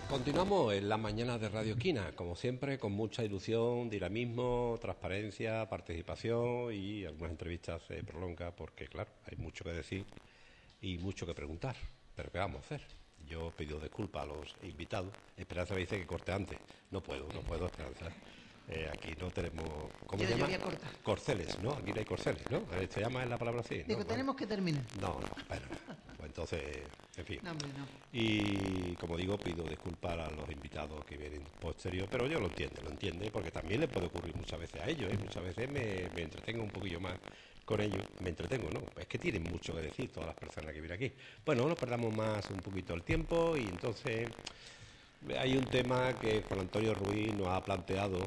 Continuamos en la mañana de Radio Esquina, como siempre, con mucha ilusión, dinamismo, transparencia, participación y algunas entrevistas se prolongan porque, claro, hay mucho que decir y mucho que preguntar. Pero ¿qué vamos a hacer? Yo pido disculpas a los invitados. Esperanza me dice que corte antes. No puedo, Esperanza. Aquí no tenemos... ¿Cómo se llama? Corceles, ¿no? Aquí no hay corceles, ¿no? ¿Se llama la palabra así? Digo, ¿no? tenemos que terminar. No, bueno, pues entonces, en fin. No, hombre, no. Y, como digo, pido disculpas a los invitados que vienen posterior, pero yo lo entiende, porque también le puede ocurrir muchas veces a ellos, ¿eh? Muchas veces me entretengo un poquillo más con ellos. Me entretengo, ¿no? Es que tienen mucho que decir todas las personas que vienen aquí. Bueno, no perdamos más un poquito el tiempo y entonces... Hay un tema que Juan Antonio Ruiz nos ha planteado,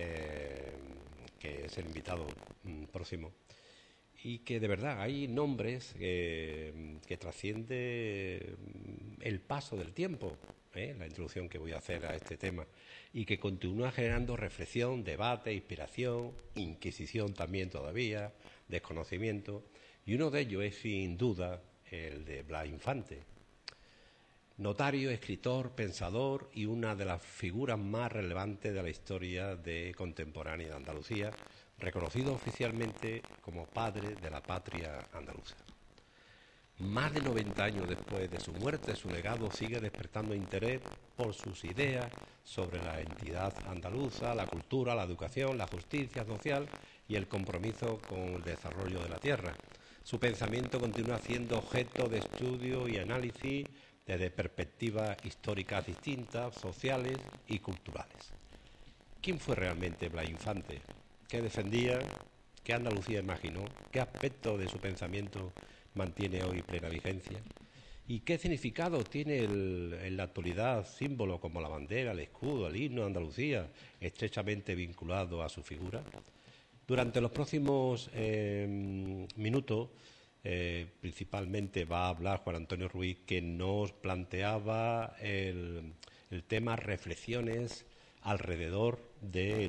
que es el invitado próximo, y que de verdad hay nombres que trasciende el paso del tiempo, la introducción que voy a hacer a este tema, y que continúa generando reflexión, debate, inspiración, inquisición también todavía, desconocimiento, y uno de ellos es sin duda el de Blas Infante. Notario, escritor, pensador y una de las figuras más relevantes de la historia contemporánea de Andalucía, reconocido oficialmente como padre de la patria andaluza. Más de 90 años después de su muerte, su legado sigue despertando interés por sus ideas sobre la entidad andaluza, la cultura, la educación, la justicia social y el compromiso con el desarrollo de la tierra. Su pensamiento continúa siendo objeto de estudio y análisis desde perspectivas históricas distintas, sociales y culturales. ¿Quién fue realmente Blas Infante? ¿Qué defendía? ¿Qué Andalucía imaginó? ¿Qué aspecto de su pensamiento mantiene hoy plena vigencia? ¿Y qué significado tiene en la actualidad símbolos como la bandera, el escudo, el himno de Andalucía, estrechamente vinculado a su figura? Durante los próximos minutos, principalmente va a hablar Juan Antonio Ruiz, que nos planteaba el tema reflexiones alrededor de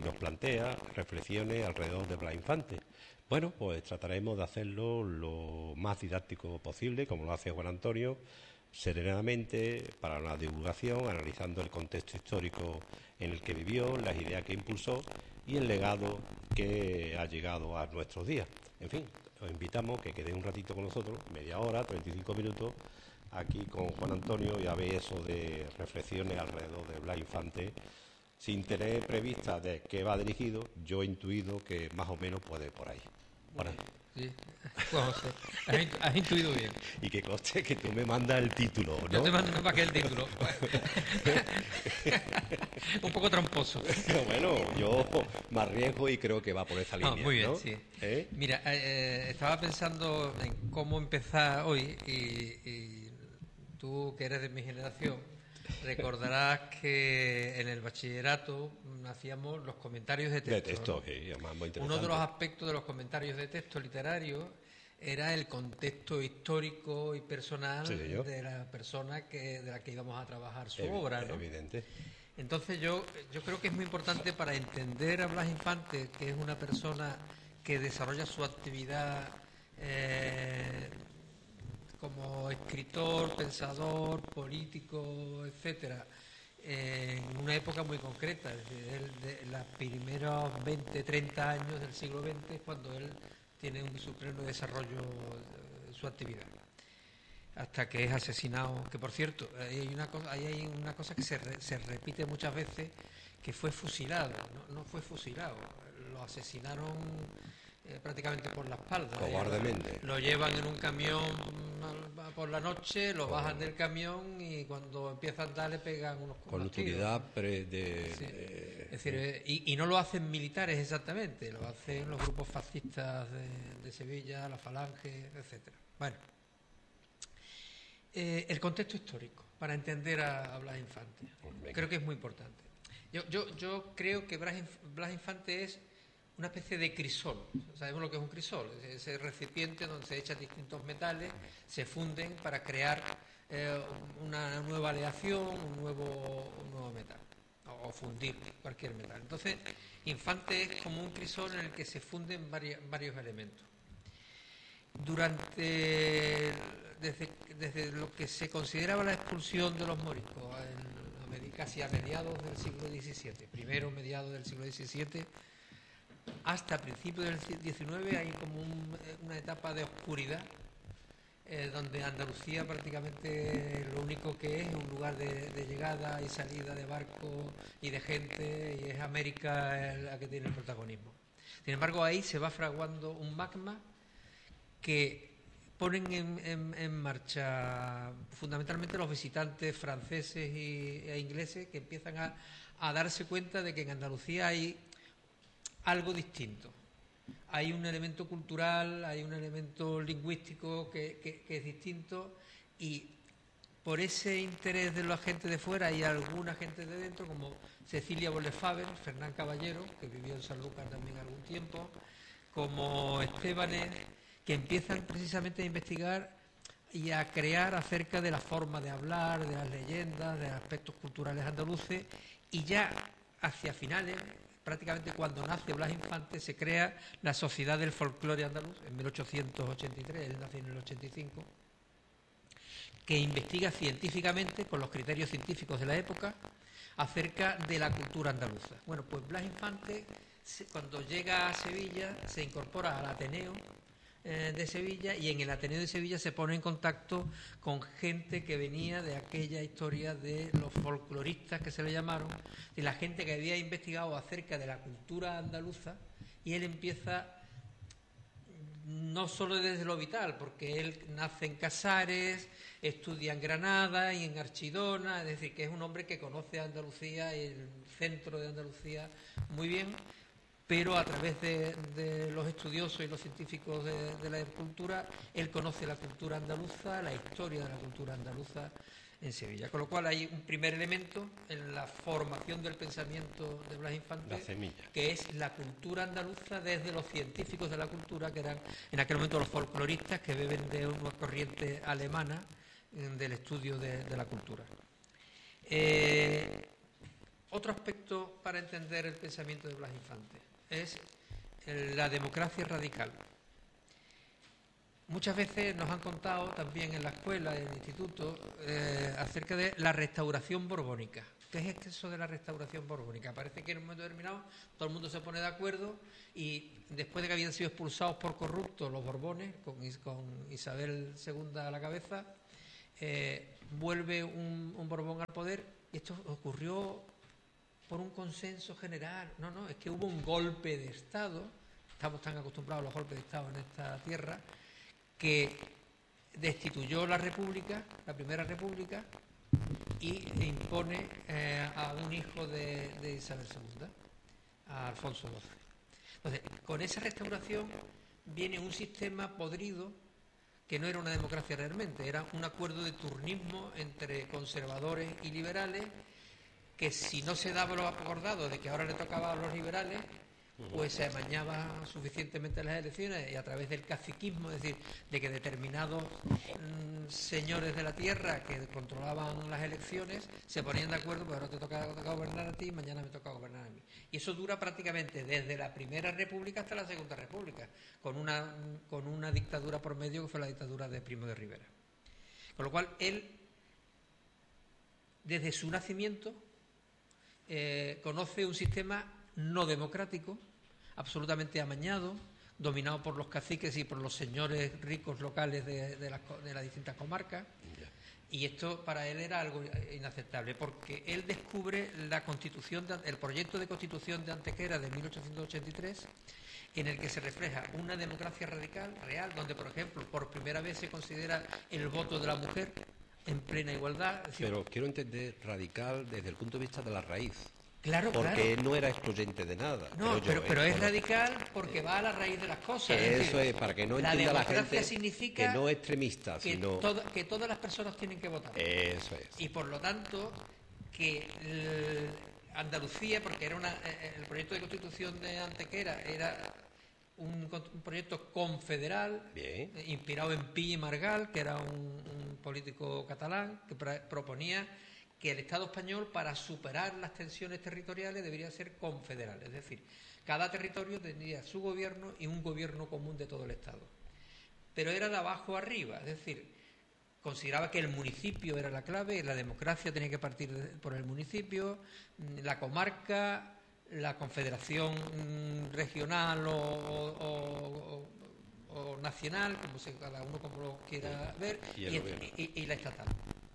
Blas Infante. Bueno, pues trataremos de hacerlo lo más didáctico posible, como lo hace Juan Antonio, serenamente, para la divulgación, analizando el contexto histórico en el que vivió, las ideas que impulsó y el legado que ha llegado a nuestros días. En fin, os invitamos que quedéis un ratito con nosotros, media hora, 35 minutos, aquí con Juan Antonio, y a ver eso de reflexiones alrededor de Blas Infante, sin tener prevista de qué va dirigido. Yo he intuido que más o menos puede ir por ahí. Bueno. Sí, bueno, has intuido bien. Y que conste que tú me mandas el título, ¿no? Yo te mando para que el título. Un poco tramposo. Bueno, yo me arriesgo y creo que va por esa línea. Muy bien, ¿no? sí. Mira, estaba pensando en cómo empezar hoy y tú, que eres de mi generación, recordarás que en el bachillerato hacíamos los comentarios de texto. De texto, ¿no? sí, además muy interesante. Uno de los aspectos de los comentarios de texto literario era el contexto histórico y personal de la persona de la que íbamos a trabajar su obra, ¿no? Evidente. Entonces yo creo que es muy importante para entender a Blas Infante, que es una persona que desarrolla su actividad como escritor, pensador, político, etcétera, en una época muy concreta, de los primeros 20, 30 años del siglo XX, es cuando él tiene su pleno desarrollo de su actividad, hasta que es asesinado. Que, por cierto, hay una cosa que se repite muchas veces, que fue fusilado. No fue fusilado, lo asesinaron prácticamente por la espalda. Cobardemente. Lo llevan en un camión por la noche, lo bajan del camión y cuando empieza a andar le pegan unos con utilidad es decir, y no lo hacen militares exactamente, lo hacen los grupos fascistas de Sevilla, la Falange, etcétera. Bueno, el contexto histórico para entender a Blas Infante creo que es muy importante. Yo creo que Blas Infante es una especie de crisol. Sabemos lo que es un crisol, ese recipiente donde se echan distintos metales, se funden para crear una nueva aleación, un nuevo metal, o fundir cualquier metal. Entonces, Infante es como un crisol en el que se funden varios elementos. Desde lo que se consideraba la expulsión de los moriscos decir, casi a mediados del siglo XVII, primero mediados del siglo XVII, hasta principios del XIX hay como una etapa de oscuridad, donde Andalucía prácticamente lo único que es un lugar de llegada y salida de barcos y de gente, y es América la que tiene el protagonismo. Sin embargo, ahí se va fraguando un magma que ponen en marcha fundamentalmente los visitantes franceses e ingleses, que empiezan a darse cuenta de que en Andalucía hay algo distinto. Hay un elemento cultural, hay un elemento lingüístico que es distinto, y por ese interés de la gente de fuera hay alguna gente de dentro, como Cecilia Bolefaber, Fernán Caballero, que vivió en Sanlúcar también algún tiempo, como Estebanes, que empiezan precisamente a investigar y a crear acerca de la forma de hablar, de las leyendas, de aspectos culturales andaluces, y ya hacia finales, prácticamente cuando nace Blas Infante, se crea la Sociedad del Folclore Andaluz, en 1883, él nace en el 85, que investiga científicamente, con los criterios científicos de la época, acerca de la cultura andaluza. Bueno, pues Blas Infante, cuando llega a Sevilla, se incorpora al Ateneo de Sevilla, y en el Ateneo de Sevilla se pone en contacto con gente que venía de aquella historia de los folcloristas, que se le llamaron, de la gente que había investigado acerca de la cultura andaluza, y él empieza no solo desde lo vital, porque él nace en Casares, estudia en Granada y en Archidona, es decir, que es un hombre que conoce a Andalucía y el centro de Andalucía muy bien, pero a través de los estudiosos y los científicos de la cultura, él conoce la cultura andaluza, la historia de la cultura andaluza en Sevilla. Con lo cual hay un primer elemento en la formación del pensamiento de Blas Infante, que es la cultura andaluza desde los científicos de la cultura, que eran en aquel momento los folcloristas, que beben de una corriente alemana del estudio de la cultura. Otro aspecto para entender el pensamiento de Blas Infante es la democracia radical. Muchas veces nos han contado también en la escuela, en el instituto, acerca de la restauración borbónica. ¿Qué es eso de la restauración borbónica? Parece que en un momento determinado todo el mundo se pone de acuerdo, y después de que habían sido expulsados por corruptos los Borbones, con Isabel II a la cabeza, vuelve un Borbón al poder, y esto ocurrió por un consenso general. No, es que hubo un golpe de Estado, estamos tan acostumbrados a los golpes de Estado en esta tierra, que destituyó la República, la Primera República, y impone a un hijo de Isabel II, a Alfonso XII. Entonces, con esa restauración viene un sistema podrido que no era una democracia realmente, era un acuerdo de turnismo entre conservadores y liberales, que si no se daba lo acordado de que ahora le tocaba a los liberales, pues se amañaba suficientemente las elecciones, y a través del caciquismo, es decir, de que determinados señores de la tierra que controlaban las elecciones se ponían de acuerdo, pues ahora te toca gobernar a ti, mañana me toca gobernar a mí. Y eso dura prácticamente desde la Primera República hasta la Segunda República, con una dictadura por medio, que fue la dictadura de Primo de Rivera. Con lo cual, él, desde su nacimiento, conoce un sistema no democrático, absolutamente amañado, dominado por los caciques y por los señores ricos locales de las distintas comarcas. Y esto para él era algo inaceptable, porque él descubre el proyecto de constitución de Antequera de 1883, en el que se refleja una democracia radical, real, donde, por ejemplo, por primera vez se considera el voto de la mujer en plena igualdad. Pero quiero entender radical desde el punto de vista de la raíz. Claro, porque no era excluyente de nada. No, pero es radical porque va a la raíz de las cosas. Eso es, para que no entienda la gente, significa que no es extremista, sino que todas las personas tienen que votar. Eso es. Y por lo tanto, que Andalucía, porque era el proyecto de constitución de Antequera era un proyecto confederal, inspirado en Pi y Margall, que era un político catalán, que proponía que el Estado español, para superar las tensiones territoriales, debería ser confederal. Es decir, cada territorio tendría su gobierno y un gobierno común de todo el Estado. Pero era de abajo arriba, es decir, consideraba que el municipio era la clave, la democracia tenía que partir por el municipio, la comarca, la confederación regional o nacional, cada uno como lo quiera ver, y la estatal.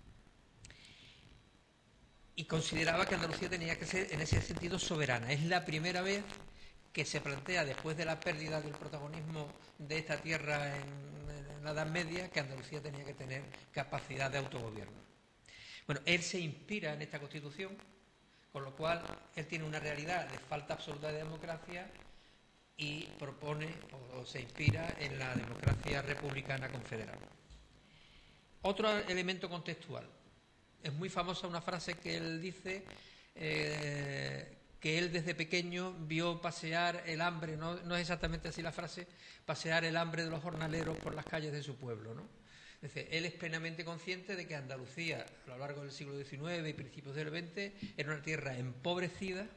Y consideraba que Andalucía tenía que ser, en ese sentido, soberana. Es la primera vez que se plantea, después de la pérdida del protagonismo de esta tierra en la Edad Media, que Andalucía tenía que tener capacidad de autogobierno. Bueno, él se inspira en esta Constitución, con lo cual él tiene una realidad de falta absoluta de democracia y propone o se inspira en la democracia republicana confederal. Otro elemento contextual. Es muy famosa una frase que él dice, que él desde pequeño vio pasear el hambre, no es exactamente así la frase, pasear el hambre de los jornaleros por las calles de su pueblo, ¿no? Es decir, él es plenamente consciente de que Andalucía, a lo largo del siglo XIX y principios del XX, era una tierra empobrecida,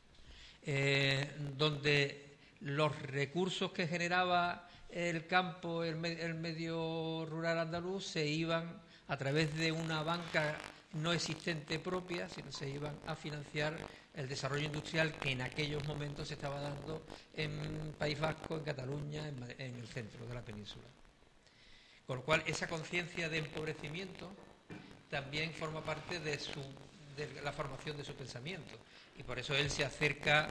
donde los recursos que generaba el campo, el medio rural andaluz, se iban a través de una banca no existente propia, sino se iban a financiar el desarrollo industrial que en aquellos momentos se estaba dando en País Vasco, en Cataluña, en el centro de la península. Con lo cual, esa conciencia de empobrecimiento también forma parte de la formación de su pensamiento. Y por eso él se acerca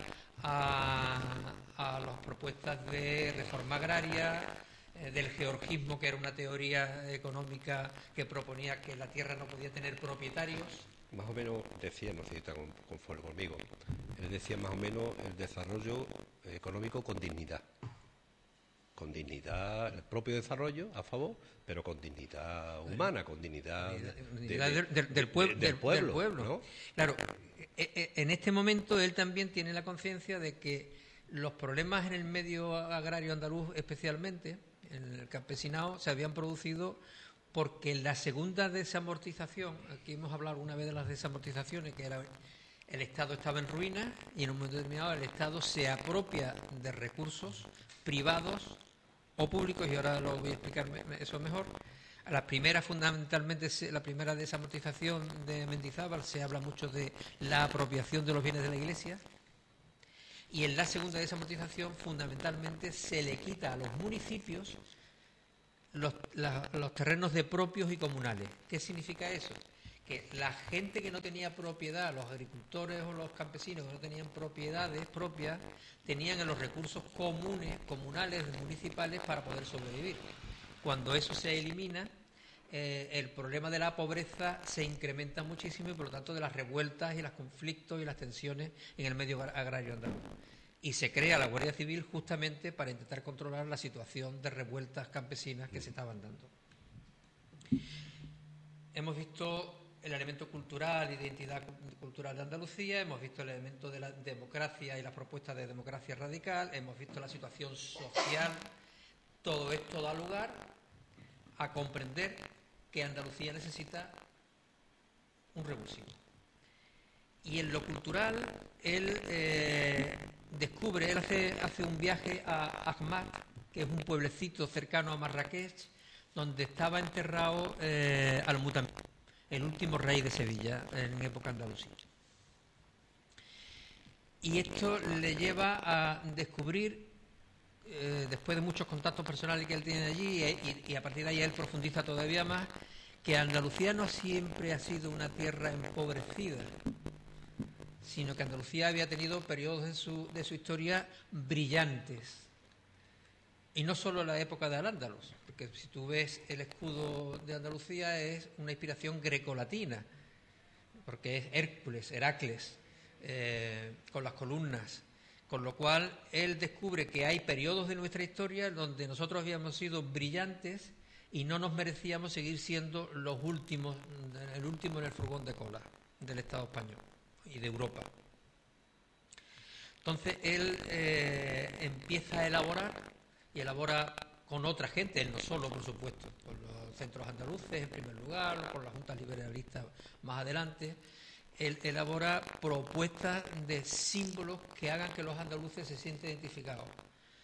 a las propuestas de reforma agraria, del georgismo, que era una teoría económica que proponía que la tierra no podía tener propietarios. Más o menos decía, no sé si está conforme conmigo, él decía más o menos el desarrollo económico con dignidad. Con dignidad, el propio desarrollo a favor, pero con dignidad humana, con dignidad del pueblo, ¿no? Claro, en este momento él también tiene la conciencia de que los problemas en el medio agrario andaluz, especialmente en el campesinado, se habían producido porque la segunda desamortización, aquí hemos hablado alguna vez de las desamortizaciones, que era el Estado estaba en ruinas y en un momento determinado el Estado se apropia de recursos privados o públicos, y ahora lo voy a explicar eso mejor. La primera, fundamentalmente, la primera desamortización de Mendizábal, se habla mucho de la apropiación de los bienes de la Iglesia, y en la segunda desamortización, fundamentalmente, se le quita a los municipios los terrenos de propios y comunales. ¿Qué significa eso? Que la gente que no tenía propiedad, los agricultores o los campesinos que no tenían propiedades propias, tenían en los recursos comunales, municipales, para poder sobrevivir. Cuando eso se elimina, el problema de la pobreza se incrementa muchísimo y, por lo tanto, de las revueltas y los conflictos y las tensiones en el medio agrario andaluz. Y se crea la Guardia Civil justamente para intentar controlar la situación de revueltas campesinas que se estaban dando. Hemos visto el elemento cultural y de identidad cultural de Andalucía, hemos visto el elemento de la democracia y las propuestas de democracia radical, hemos visto la situación social. Todo esto da lugar a comprender que Andalucía necesita un revulsivo. Y en lo cultural, él descubre, él hace un viaje a Ahmad, que es un pueblecito cercano a Marrakech, donde estaba enterrado Al-Mutamim, el último rey de Sevilla en época andalusí. Y esto le lleva a descubrir, después de muchos contactos personales que él tiene allí, y a partir de ahí él profundiza todavía más, que Andalucía no siempre ha sido una tierra empobrecida, sino que Andalucía había tenido periodos de su historia brillantes. Y no solo la época de Al-Ándalus, porque si tú ves el escudo de Andalucía es una inspiración grecolatina, porque es Heracles, con las columnas. Con lo cual, él descubre que hay periodos de nuestra historia donde nosotros habíamos sido brillantes y no nos merecíamos seguir siendo los últimos, el último en el furgón de cola del Estado español y de Europa. Entonces, él empieza a elaborar, y elabora con otra gente, él no solo, por supuesto, con los centros andaluces en primer lugar, con las juntas liberalistas más adelante. Él elabora propuestas de símbolos que hagan que los andaluces se sientan identificados.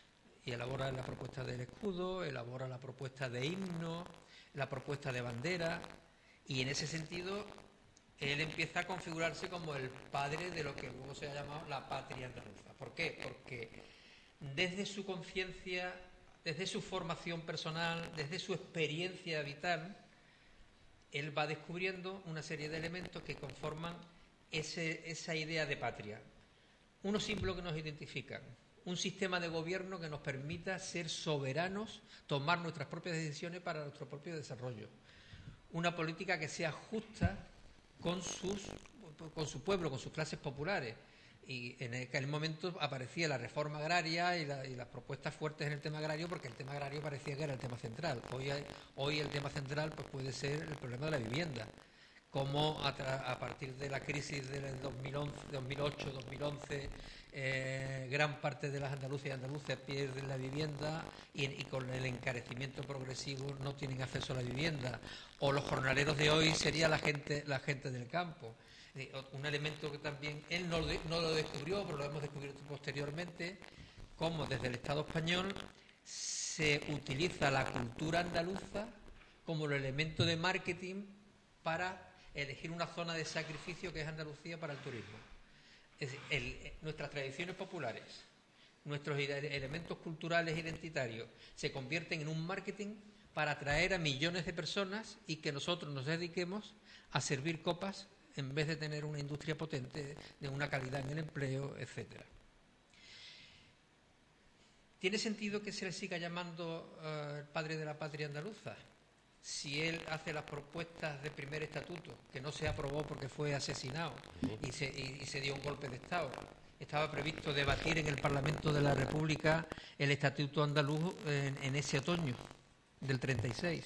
y elabora la propuesta del escudo, elabora la propuesta de himno, la propuesta de bandera, y en ese sentido él empieza a configurarse como el padre de lo que luego se ha llamado la patria andaluza. ¿Por qué? Porque desde su conciencia, desde su formación personal, desde su experiencia vital, él va descubriendo una serie de elementos que conforman esa idea de patria. Unos símbolos que nos identifican, un sistema de gobierno que nos permita ser soberanos, tomar nuestras propias decisiones para nuestro propio desarrollo. Una política que sea justa con su pueblo, con sus clases populares. Y en aquel momento aparecía la reforma agraria y las propuestas fuertes en el tema agrario, porque el tema agrario parecía que era el tema central. Hoy el tema central pues puede ser el problema de la vivienda. Cómo a partir de la crisis del 2008-2011 gran parte de las andaluzas y andaluces pierden la vivienda y con el encarecimiento progresivo no tienen acceso a la vivienda. O los jornaleros de hoy sería la gente del campo. Un elemento que también él no lo descubrió, pero lo hemos descubierto posteriormente, cómo desde el Estado español se utiliza la cultura andaluza como el elemento de marketing para elegir una zona de sacrificio que es Andalucía para el turismo. Es decir, nuestras tradiciones populares, nuestros elementos culturales identitarios se convierten en un marketing para atraer a millones de personas y que nosotros nos dediquemos a servir copas en vez de tener una industria potente de una calidad en el empleo, etcétera. ¿Tiene sentido que se le siga llamando el padre de la patria andaluza? Si él hace las propuestas de primer estatuto, que no se aprobó porque fue asesinado y se dio un golpe de Estado. Estaba previsto debatir en el Parlamento de la República el estatuto andaluz en ese otoño del 36.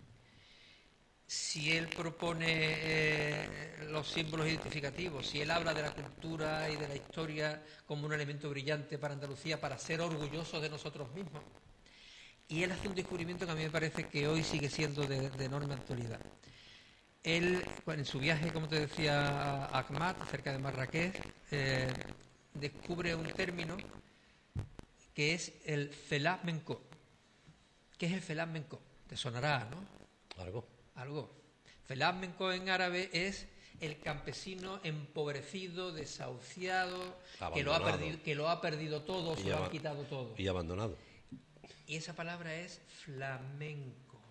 Si él propone los símbolos identificativos, si él habla de la cultura y de la historia como un elemento brillante para Andalucía, para ser orgullosos de nosotros mismos. Y él hace un descubrimiento que a mí me parece que hoy sigue siendo de enorme actualidad. Él, en su viaje, como te decía, a Akhmat, cerca de Marrakech, descubre un término que es el flamenco. ¿Qué es el flamenco? Te sonará, ¿no? Algo. Flamenco en árabe es el campesino empobrecido, desahuciado, que lo ha perdido todo, se lo han quitado todo. Y abandonado. Y esa palabra es flamenco.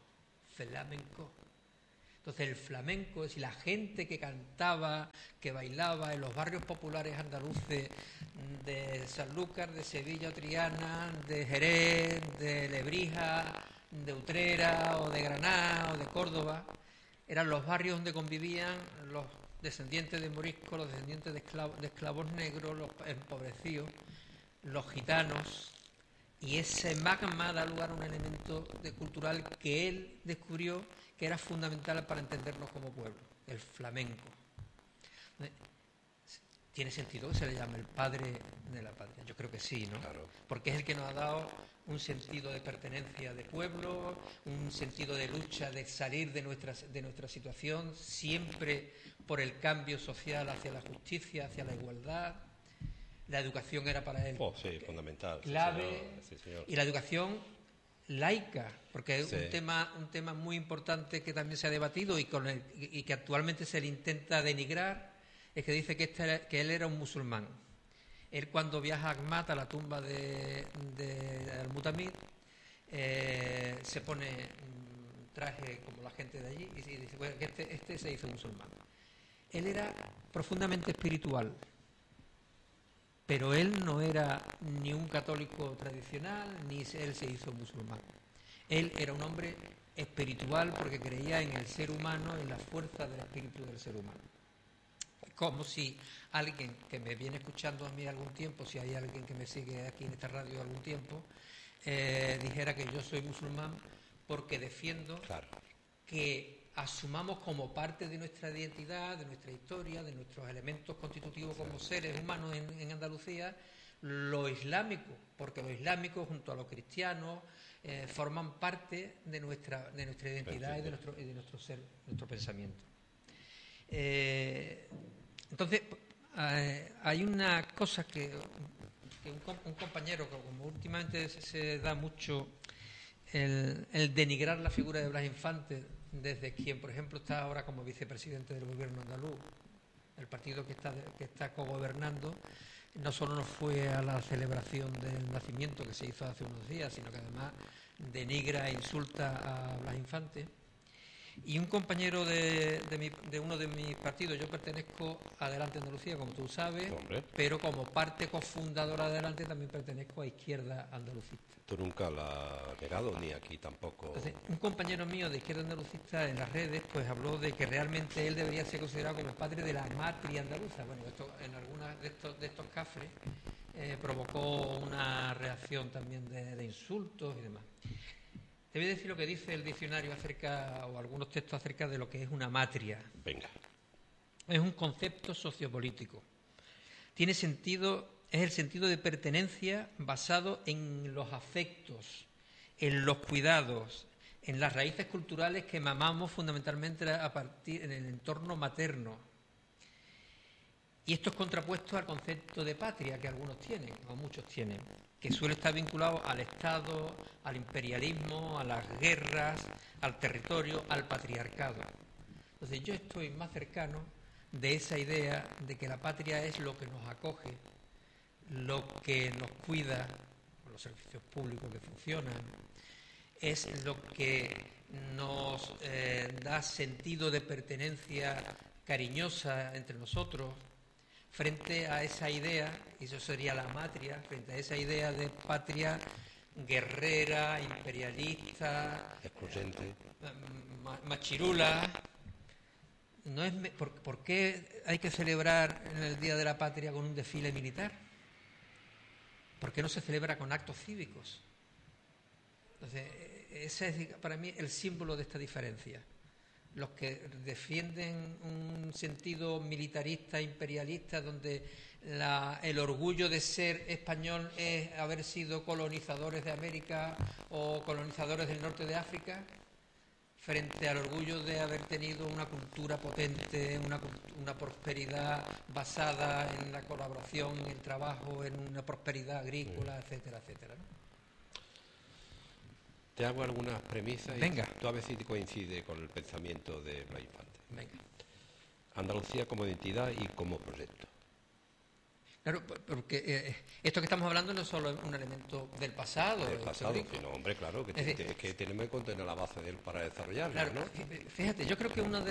Entonces el flamenco es la gente que cantaba, que bailaba en los barrios populares andaluces de Sanlúcar, de Sevilla o Triana, de Jerez, de Lebrija, de Utrera o de Granada o de Córdoba. Eran los barrios donde convivían los descendientes de moriscos, los descendientes de esclavos negros, los empobrecidos, los gitanos. Y ese magma da lugar a un elemento cultural que él descubrió que era fundamental para entendernos como pueblo, el flamenco. ¿Tiene sentido que se le llame el padre de la patria? Yo creo que sí, ¿no? Claro. Porque es el que nos ha dado un sentido de pertenencia de pueblo, un sentido de lucha, de salir de nuestra situación, siempre por el cambio social hacia la justicia, hacia la igualdad. La educación era para él fundamental, clave, sí, señor. Y la educación laica, porque es Sí. un tema muy importante que también se ha debatido y que actualmente se le intenta denigrar, es que dice que él era un musulmán. Él, cuando viaja a Akhmat, a la tumba de Al-Mutamid, se pone un traje como la gente de allí y dice bueno, que este se hizo musulmán. Él era profundamente espiritual, pero él no era ni un católico tradicional, ni él se hizo musulmán. Él era un hombre espiritual porque creía en el ser humano, en la fuerza del espíritu del ser humano. Como si alguien que me viene escuchando a mí algún tiempo, si hay alguien que me sigue aquí en esta radio algún tiempo, dijera que yo soy musulmán porque defiendo que asumamos como parte de nuestra identidad, de nuestra historia, de nuestros elementos constitutivos como seres humanos en Andalucía, lo islámico, porque lo islámico junto a lo cristiano forman parte de nuestra identidad y de nuestro ser, nuestro pensamiento. Entonces, hay una cosa que un compañero, como últimamente se da mucho el denigrar la figura de Blas Infante, desde quien, por ejemplo, está ahora como vicepresidente del gobierno andaluz, el partido que está cogobernando, no solo no fue a la celebración del nacimiento que se hizo hace unos días, sino que además denigra e insulta a Blas Infante. Y un compañero de uno de mis partidos, yo pertenezco a Adelante Andalucía, como tú sabes, Hombre. pero como parte cofundadora de Adelante también pertenezco a Izquierda Andalucista. Tú nunca la has negado, ni aquí tampoco. Entonces, un compañero mío de Izquierda Andalucista en las redes pues habló de que realmente él debería ser considerado como el padre de la matria andaluza. Bueno, esto en algunas de estos cafres provocó una reacción también de insultos y demás. Te voy a decir lo que dice el diccionario o algunos textos acerca de lo que es una matria. Venga. Es un concepto sociopolítico. Tiene sentido, es el sentido de pertenencia basado en los afectos, en los cuidados, en las raíces culturales que mamamos fundamentalmente en el entorno materno. Y esto es contrapuesto al concepto de patria que algunos tienen, o muchos tienen, que suele estar vinculado al Estado, al imperialismo, a las guerras, al territorio, al patriarcado. Entonces yo estoy más cercano de esa idea de que la patria es lo que nos acoge, lo que nos cuida, los servicios públicos que funcionan, es lo que nos da sentido de pertenencia cariñosa entre nosotros, frente a esa idea, y eso sería la matria, frente a esa idea de patria guerrera, imperialista, excluyente, machirula. No es ¿Por qué hay que celebrar en el Día de la Patria con un desfile militar? ¿Por qué no se celebra con actos cívicos? Entonces, ese es para mí el símbolo de esta diferencia. Los que defienden un sentido militarista, imperialista, donde el orgullo de ser español es haber sido colonizadores de América o colonizadores del norte de África, frente al orgullo de haber tenido una cultura potente, una prosperidad basada en la colaboración, en el trabajo, en una prosperidad agrícola, etcétera, etcétera, ¿no? Te hago algunas premisas. Venga. Y tú a veces coincide con el pensamiento de Blas Infante. Venga. Andalucía como identidad y como proyecto. Claro, porque esto que estamos hablando no es solo un elemento del pasado. Del pasado, histórico. sino, hombre, claro, que tenemos que contener la base de él para desarrollarlo, Claro, ¿no? fíjate, yo creo que una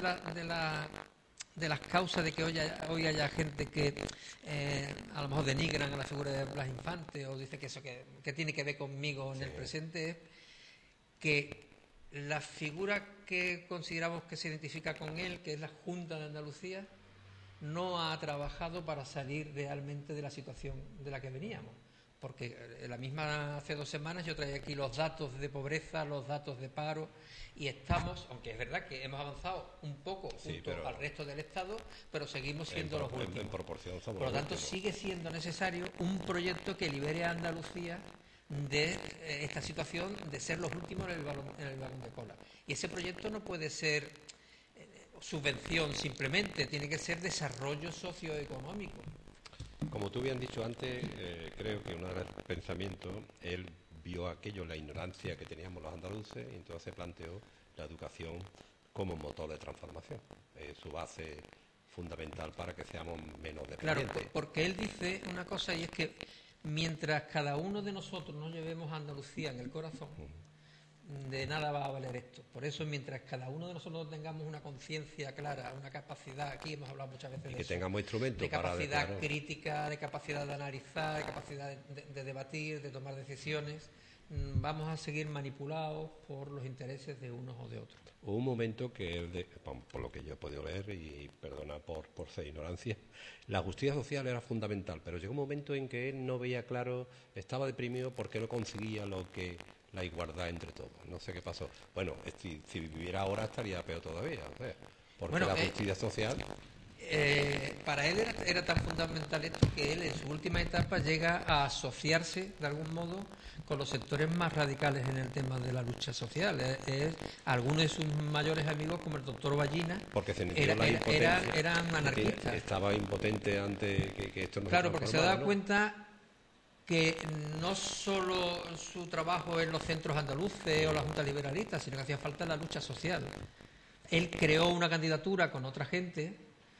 de las causas de que hoy haya gente que a lo mejor denigran a la figura de Blas Infante o dice que eso que tiene que ver conmigo en el presente es que la figura que consideramos que se identifica con él, que es la Junta de Andalucía, no ha trabajado para salir realmente de la situación de la que veníamos. Porque hace 2 semanas yo traía aquí los datos de pobreza, los datos de paro, y estamos, aunque es verdad que hemos avanzado un poco junto al resto del Estado, pero seguimos siendo los últimos. En proporción somos Por lo tanto, los últimos. sigue siendo necesario un proyecto que libere a Andalucía de esta situación de ser los últimos en el vagón de cola. Y ese proyecto no puede ser subvención simplemente, tiene que ser desarrollo socioeconómico. Como tú bien dicho antes, creo que uno de los pensamientos, él vio aquello, la ignorancia que teníamos los andaluces, y entonces planteó la educación como motor de transformación, su base fundamental para que seamos menos dependientes. Claro, porque él dice una cosa, y es que mientras cada uno de nosotros no llevemos a Andalucía en el corazón, de nada va a valer esto. Por eso, mientras cada uno de nosotros tengamos una conciencia clara, una capacidad, aquí hemos hablado muchas veces Y de que eso, tengamos instrumentos de capacidad para crítica, de capacidad de analizar, de capacidad de debatir, de tomar decisiones, vamos a seguir manipulados por los intereses de unos o de otros. Hubo un momento que él, por lo que yo he podido leer, y perdona por ser ignorancia, la justicia social era fundamental, pero llegó un momento en que él no veía claro, estaba deprimido porque no conseguía la igualdad entre todos. No sé qué pasó. Bueno, si viviera ahora estaría peor todavía, o sea, porque la justicia social... para él era tan fundamental esto que él en su última etapa llega a asociarse de algún modo con los sectores más radicales en el tema de la lucha social. Algunos de sus mayores amigos, como el doctor Ballina, porque se eran anarquistas. Estaba impotente ante que esto no claro, se porque se daba cuenta que no solo su trabajo en los centros andaluces o la Junta Liberalista, sino que hacía falta la lucha social. Él creó una candidatura con otra gente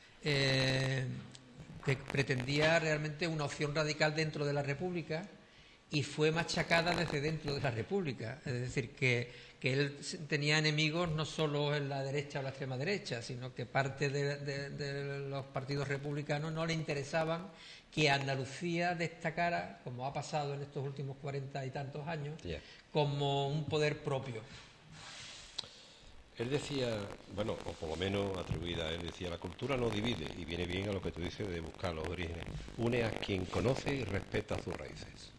que pretendía realmente una opción radical dentro de la República y fue machacada desde dentro de la República. Es decir, que él tenía enemigos no solo en la derecha o la extrema derecha, sino que parte de los partidos republicanos no le interesaban que Andalucía destacara, como ha pasado en estos últimos 40 y tantos años, como un poder propio. Él decía, bueno, o por lo menos atribuida a él, decía, la cultura no divide, y viene bien a lo que tú dices de buscar los orígenes, une a quien conoce y respeta sus raíces.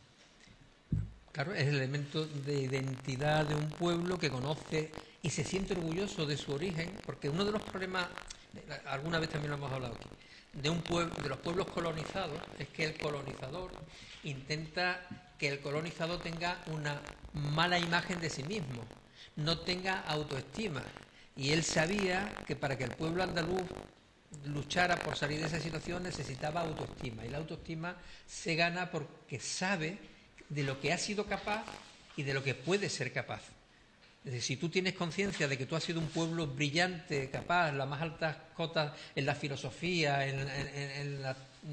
Claro, es el elemento de identidad de un pueblo que conoce y se siente orgulloso de su origen, porque uno de los problemas, alguna vez también lo hemos hablado aquí, de los pueblos colonizados es que el colonizador intenta que el colonizado tenga una mala imagen de sí mismo, no tenga autoestima. Y él sabía que para que el pueblo andaluz luchara por salir de esa situación necesitaba autoestima. Y la autoestima se gana porque sabe de lo que ha sido capaz y de lo que puede ser capaz. Es decir, si tú tienes conciencia de que tú has sido un pueblo brillante, capaz, las más altas cotas en la filosofía, en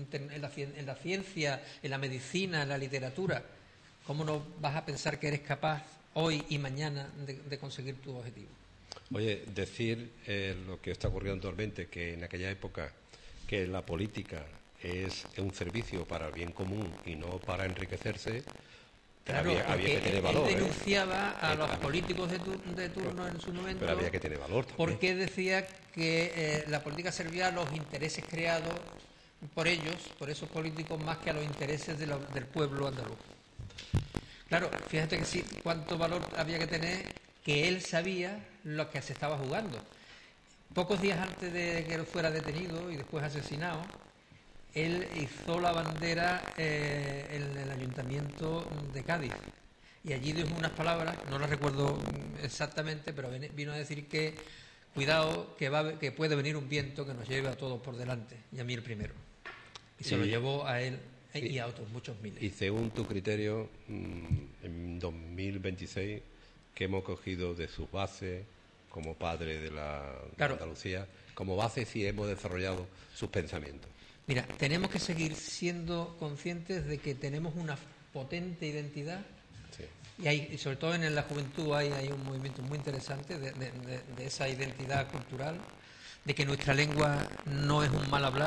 la ciencia, en la medicina, en la literatura, ¿cómo no vas a pensar que eres capaz hoy y mañana de conseguir tu objetivo? Oye, decir lo que está ocurriendo actualmente, que en aquella época que la política es un servicio para el bien común y no para enriquecerse, claro, había que tener valor. Él denunciaba a los políticos de turno en su momento. Pero había que tener valor también. Porque decía que la política servía a los intereses creados por ellos, por esos políticos, más que a los intereses del pueblo andaluz. Claro, fíjate que sí, cuánto valor había que tener, que él sabía lo que se estaba jugando. Pocos días antes de que él fuera detenido y después asesinado, él izó la bandera en el Ayuntamiento de Cádiz y allí dijo unas palabras, no las recuerdo exactamente, pero vino a decir que cuidado, que puede venir un viento que nos lleve a todos por delante, y a mí el primero. Y se lo llevó a él y a otros muchos miles. Y según tu criterio, en 2026, ¿qué hemos cogido de sus bases como padre de Andalucía, como base si hemos desarrollado sus pensamientos? Mira, tenemos que seguir siendo conscientes de que tenemos una potente identidad. Sí. Y sobre todo en la juventud hay un movimiento muy interesante de esa identidad cultural, de que nuestra lengua no es un mal hablar.